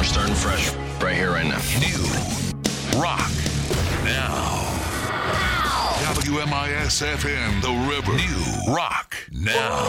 starting fresh right here, right now. New rock now. WMIS FM, The River. New rock now.